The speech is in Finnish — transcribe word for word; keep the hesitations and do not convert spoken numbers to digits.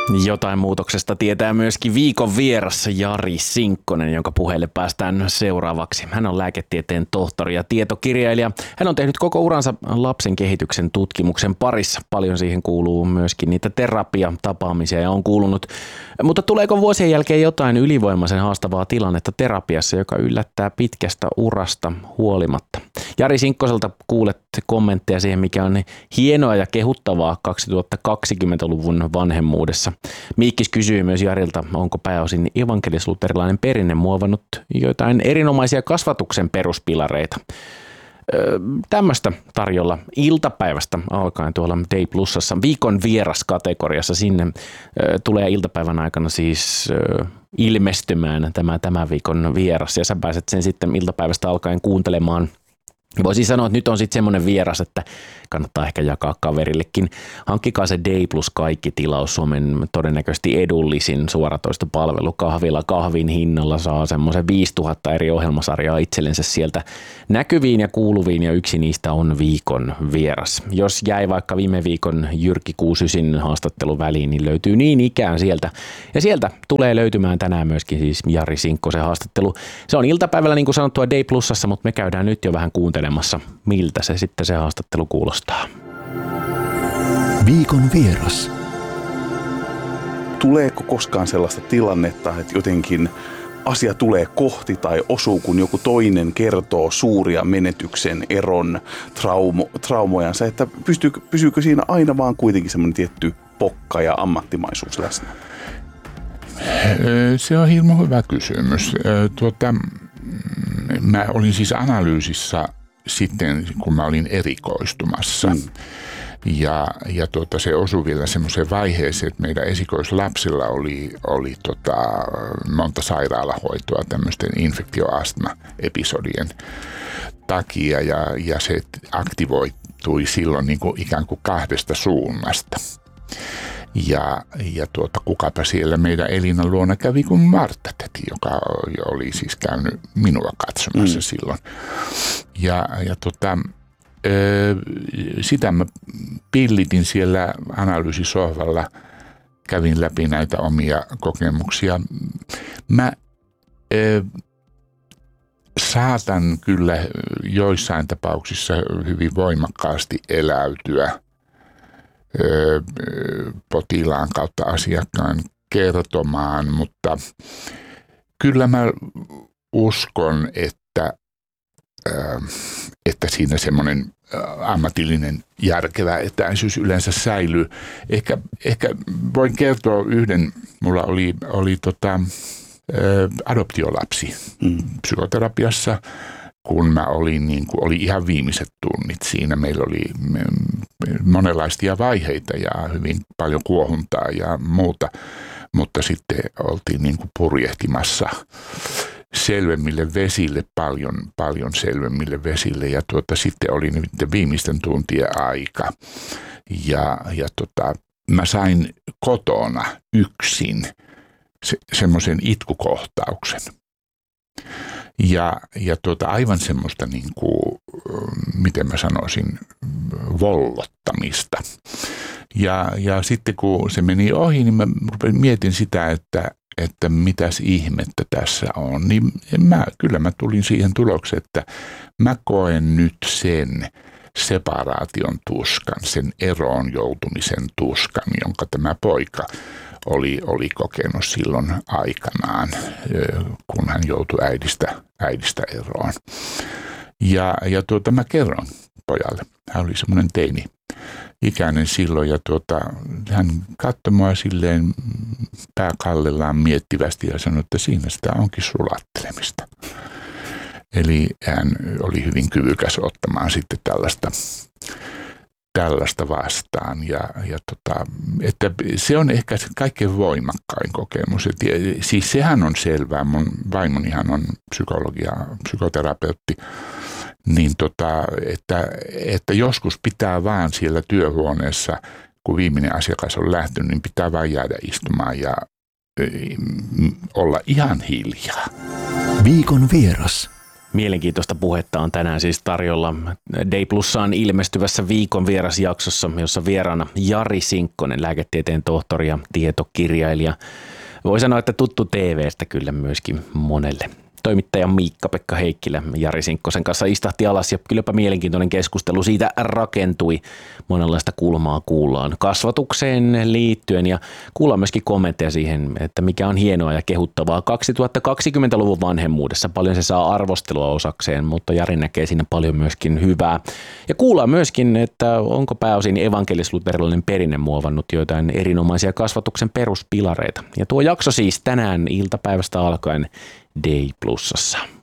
Jotain muutoksesta tietää myöskin viikon vieras Jari Sinkkonen, jonka puheelle päästään seuraavaksi. Hän on lääketieteen tohtori ja tietokirjailija. Hän on tehnyt koko uransa lapsen kehityksen tutkimuksen parissa. Paljon siihen kuuluu myöskin niitä terapiatapaamisia ja on kuulunut. Mutta tuleeko vuosien jälkeen jotain ylivoimaisen haastavaa tilannetta terapiassa, joka yllättää pitkästä urasta huolimatta? Jari Sinkkoselta kuulet kommentteja siihen, mikä on hienoa ja kehuttavaa kaksituhattakaksikymmentäluvun vanhemmuudessa. Miikkis kysyy myös Jarilta, onko pääosin evankelis-luterilainen perinne muovannut jotain erinomaisia kasvatuksen peruspilareita. Öö, tämmöistä tarjolla iltapäivästä alkaen tuolla Day Plusassa viikon vieras kategoriassa. Sinne öö, tulee iltapäivän aikana siis öö, ilmestymään tämä tämän viikon vieras ja sä pääset sen sitten iltapäivästä alkaen kuuntelemaan. Voisin sanoa, että nyt on sitten semmoinen vieras, että kannattaa ehkä jakaa kaverillekin. Hankkikaa se Day Plus kaikki tilaus, Suomen todennäköisesti edullisin suoratoistopalvelu. Kahvilla kahvin hinnalla saa semmoisen viisituhatta eri ohjelmasarjaa itsellensä sieltä näkyviin ja kuuluviin, ja yksi niistä on viikon vieras. Jos jäi vaikka viime viikon Jyrki Kuusysin haastattelun väliin, niin löytyy niin ikään sieltä. Ja sieltä tulee löytymään tänään myöskin siis Jari Sinkkosen haastattelu. Se on iltapäivällä niin kuin sanottua Day Plusassa, mutta me käydään nyt jo vähän kuuntelemassa, miltä se sitten se haastattelu kuulostaa. Viikon vieras. Tuleeko koskaan sellaista tilannetta, että jotenkin asia tulee kohti tai osuu, kun joku toinen kertoo suuria menetyksen, eron, traumo, traumojansa, että pystyykö, pysyykö siinä aina vaan kuitenkin semmoinen tietty pokka ja ammattimaisuus läsnä? Se on hirmu hyvä kysymys. Tuota, mä olin siis analyysissä sitten, kun mä olin erikoistumassa. Mm. Ja, ja tuota, se osui vielä semmoiseen vaiheeseen, että meidän esikoislapsilla oli, oli tota, monta sairaalahoitoa tämmöisten infektioastma-episodien takia. Ja, ja se aktivoitui silloin niin kuin ikään kuin kahdesta suunnasta. Ja, ja tuota, kukapa siellä meidän Elinan luona kävi kuin Martta täti, joka oli siis käynyt minua katsomassa mm. silloin. Ja, ja tota, ö, sitä mä pillitin siellä analyysisohvalla, kävin läpi näitä omia kokemuksia. Mä ö, saatan kyllä joissain tapauksissa hyvin voimakkaasti eläytyä potilaan kautta asiakkaan kertomaan, mutta kyllä mä uskon, että, että siinä semmoinen ammatillinen järkevä etäisyys yleensä säilyy. Ehkä, ehkä voin kertoa yhden, mulla oli, oli tota, adoptiolapsi mm. psykoterapiassa, kun mä olin, niin kuin, oli ihan viimeiset tunnit siinä. Meillä oli monenlaisia vaiheita ja hyvin paljon kuohuntaa ja muuta, mutta sitten oltiin niin kuin purjehtimassa selvemmille vesille, paljon, paljon selvemmille vesille. Ja tuota, sitten oli nyt viimeisten tuntien aika. Ja, ja tota, mä sain kotona yksin se, semmoisen itkukohtauksen. Ja, ja tuota, aivan semmoista, niin kuin, miten mä sanoisin, vollottamista. Ja, ja sitten kun se meni ohi, niin mä mietin sitä, että, että mitäs ihmettä tässä on. Niin mä, kyllä mä tulin siihen tulokseen, että mä koen nyt sen separaation tuskan, sen eroon joutumisen tuskan, jonka tämä poika Oli, oli kokenut silloin aikanaan, kun hän joutui äidistä, äidistä eroon. Ja, ja tuota, mä kerron pojalle. Hän oli semmoinen teini-ikäinen silloin ja tuota, hän katsoi mua silleen pääkallellaan miettivästi ja sanoi, että siinä sitä onkin sulattelemista. Eli hän oli hyvin kyvykäs ottamaan sitten tällaista tällaista vastaan. Ja, ja tota, että se on ehkä kaikkein voimakkain kokemus. Et, siis sehän on selvää, mun vaimonihan on psykologia, psykoterapeutti, niin tota, että, että joskus pitää vaan siellä työhuoneessa, kun viimeinen asiakas on lähtenyt, niin pitää vaan jäädä istumaan ja ö, olla ihan hiljaa. Viikon vieras. Mielenkiintoista puhetta on tänään siis tarjolla Day Plussaan ilmestyvässä viikon vierasjaksossa, jossa vieraana Jari Sinkkonen, lääketieteen tohtori ja tietokirjailija. Voi sanoa, että tuttu T V:stä kyllä myöskin monelle. Toimittaja Miikka-Pekka Heikkilä Jari Sinkkosen kanssa istahti alas ja kylläpä mielenkiintoinen keskustelu siitä rakentui. Monenlaista kulmaa kuullaan kasvatukseen liittyen ja kuullaan myöskin kommentteja siihen, että mikä on hienoa ja kehuttavaa kaksituhattakaksikymmentäluvun vanhemmuudessa. Paljon se saa arvostelua osakseen, mutta Jari näkee siinä paljon myöskin hyvää. Ja kuullaan myöskin, että onko pääosin evankelis-luterilainen perinne muovannut joitain erinomaisia kasvatuksen peruspilareita. Ja tuo jakso siis tänään iltapäivästä alkaen Day Plussassa.